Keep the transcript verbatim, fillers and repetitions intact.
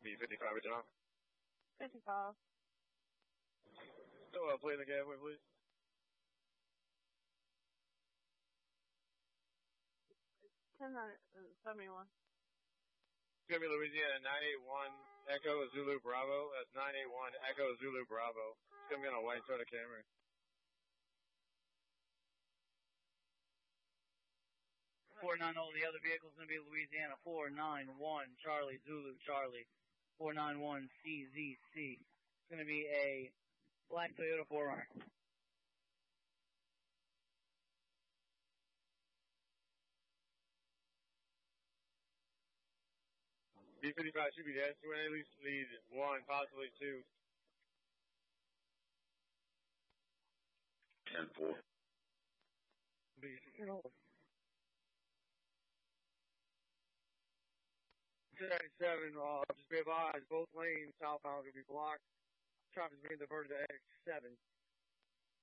B fifty-five, Original. fifty-five. So, uh, play the gateway, please. ten seventy-one. It's going to be Louisiana nine eight one Echo Zulu Bravo. That's nine eight one Echo Zulu Bravo. It's going to be on a white Toyota Camry. four nine zero, the other vehicle is going to be Louisiana four nine one Charlie Zulu Charlie. four nine one C Z C. It's going to be a black Toyota four runner. B fifty-five should be there. So we're at least lead one, possibly two. ten four. two ninety-seven, uh, just be advised, both lanes southbound are going to be blocked. Traffic's being diverted to exit seven.